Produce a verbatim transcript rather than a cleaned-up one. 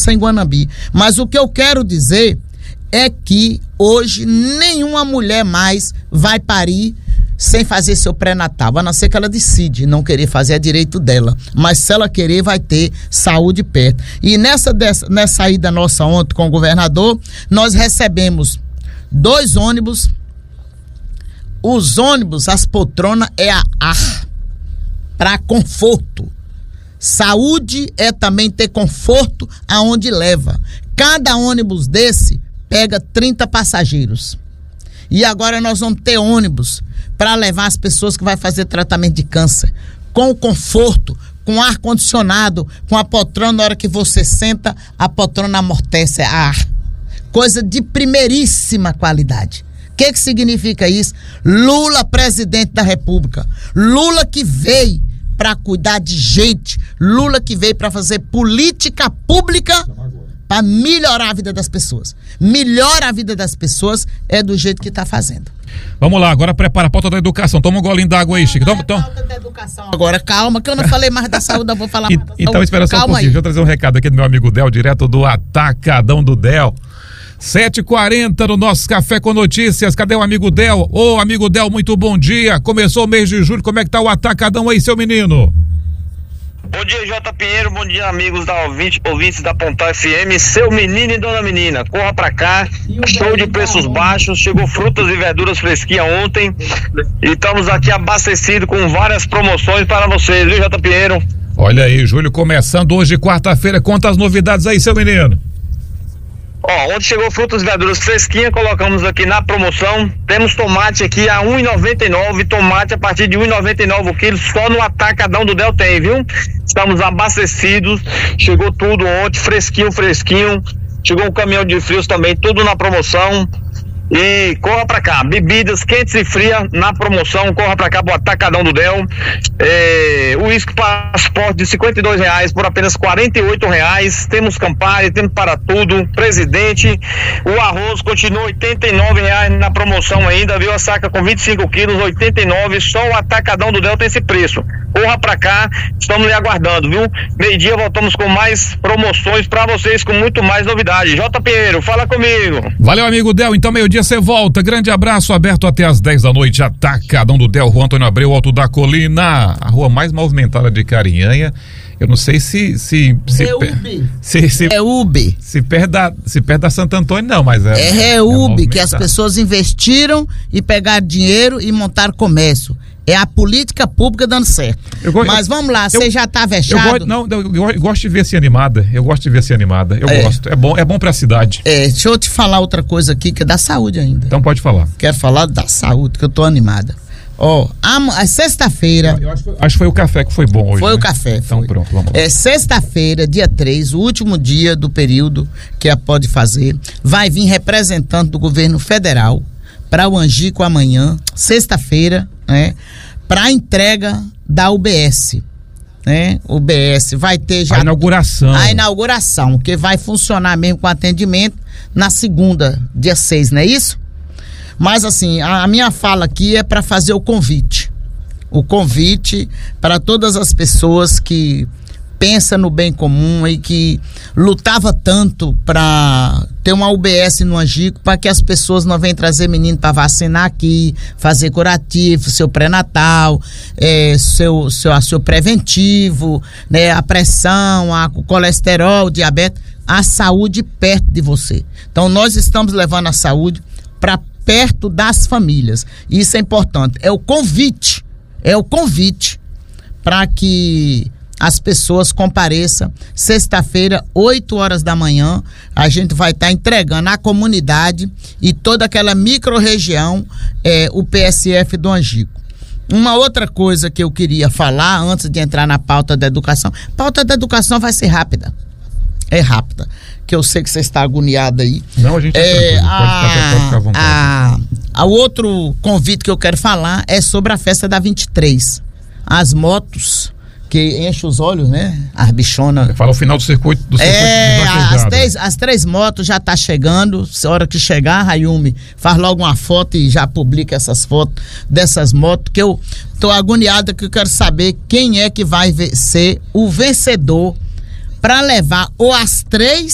isso em Guanambi. Mas o que eu quero dizer é que hoje nenhuma mulher mais vai parir sem fazer seu pré-natal, a não ser que ela decide não querer fazer, é direito dela, mas se ela querer vai ter saúde perto. E nessa, dessa, nessa ida nossa ontem com o governador, nós recebemos dois ônibus. Os ônibus, as poltronas é a ar, para conforto. Saúde é também ter conforto aonde leva. Cada ônibus desse pega trinta passageiros. E agora nós vamos ter ônibus para levar as pessoas que vai fazer tratamento de câncer, com conforto, com ar-condicionado, com a poltrona, na hora que você senta, a poltrona amortece a ar. Coisa de primeiríssima qualidade. O que que significa isso? Lula, presidente da República. Lula que veio para cuidar de gente. Lula que veio para fazer política pública para melhorar a vida das pessoas. Melhora a vida das pessoas é do jeito que está fazendo. Vamos lá, agora prepara a pauta da educação. Toma um golinho d'água aí, Chico. Toma, toma. Pauta da educação. Agora, calma, que eu não falei mais da saúde, eu vou falar e, mais da Então, saúde. espera só um pouquinho. Aí. Deixa eu trazer um recado aqui do meu amigo Del, direto do Atacadão do Del. sete e quarenta no nosso Café com Notícias. Cadê o amigo Del? Ô, amigo Del, muito bom dia. Começou o mês de julho, como é que tá o Atacadão aí, seu menino? Bom dia, J. Pinheiro, bom dia, amigos da ouvinte, ouvintes da Pontal F M, seu menino e dona menina, corra pra cá, show de preços baixos, chegou frutas e verduras fresquinhas ontem, e estamos aqui abastecidos com várias promoções para vocês, viu, J. Pinheiro? Olha aí, julho começando hoje, quarta-feira, conta as novidades aí, seu menino. Ó, ontem chegou frutas e verduras fresquinhas, colocamos aqui na promoção. Temos tomate aqui a um real e noventa e nove centavos, tomate a partir de um real e noventa e nove centavos o quilo, só no Atacadão do Del tem, viu? Estamos abastecidos, chegou tudo ontem, fresquinho, fresquinho. Chegou um caminhão de frios também, tudo na promoção. E corra pra cá, bebidas quentes e frias na promoção, corra pra cá pro Atacadão do Del. É, o uísque Passaporte de cinquenta e dois reais por apenas quarenta e oito reais. Temos Campari, temos para tudo, Presidente. O arroz continua oitenta e nove reais na promoção ainda, viu? A saca com vinte e cinco quilos, oitenta e nove, só o Atacadão do Del tem esse preço. Corra pra cá, estamos lhe aguardando, viu? Meio-dia voltamos com mais promoções pra vocês, com muito mais novidades. J. Pinheiro, fala comigo. Valeu, amigo Del, então meio-dia você volta. Grande abraço, aberto até às dez da noite. Atacadão do Del, Rua Antônio Abreu, Alto da Colina, a rua mais movimentada de Carinhanha. Eu não sei se se se, É per, se, se É Uber. se perde da se perde da Santo Antônio não, mas é É é Reúbe, que as pessoas investiram e pegaram dinheiro e montaram comércio. É a política pública dando certo. Go- Mas vamos lá, você já tá Eu vexado? gosto, não, eu, eu, eu gosto de ver se animada. Eu gosto de ver se animada. Eu É. gosto. É bom, é bom pra cidade. É, deixa eu te falar outra coisa aqui que é da saúde ainda. Então pode falar. Quero falar da saúde, que eu tô animada. Ó, a, a sexta-feira. Eu acho, acho que foi o café que foi bom hoje. Foi né? o café. Então foi. pronto, vamos lá. É sexta-feira, dia três, o último dia do período que a pode fazer. Vai vir representante do governo federal para o Angico amanhã, sexta-feira, né? Para a entrega da U B S, né? U B S vai ter já A inauguração. a inauguração, que vai funcionar mesmo com atendimento na segunda, dia seis, não é isso? Mas assim, a, a minha fala aqui é para fazer o convite. O convite para todas as pessoas que pensam no bem comum e que lutava tanto para ter uma U B S no Angico, para que as pessoas não venham trazer menino para vacinar aqui, fazer curativo, seu pré-natal, é, seu, seu, seu preventivo, né, a pressão, a, o colesterol, o diabetes, a saúde perto de você. Então nós estamos levando a saúde para perto das famílias. Isso é importante. É o convite, é o convite para que as pessoas compareçam. Sexta-feira, oito horas da manhã, a gente vai estar tá entregando à comunidade e toda aquela micro-região é, o P S F do Angico. Uma outra coisa que eu queria falar antes de entrar na pauta da educação, pauta da educação vai ser rápida. É rápida, que eu sei que você está agoniado aí. Não, a gente é, é pode, ficar, pode ficar à vontade. A, a outro convite que eu quero falar é sobre a festa da vinte e três. As motos que enchem os olhos, né? As bichonas. Fala o final do circuito do circuito É, desvaquejado. as três, as três motos já tá chegando. Se a hora que chegar, Rayumi, faz logo uma foto e já publica essas fotos dessas motos, que eu tô agoniada, que eu quero saber quem é que vai ser o vencedor para levar ou as três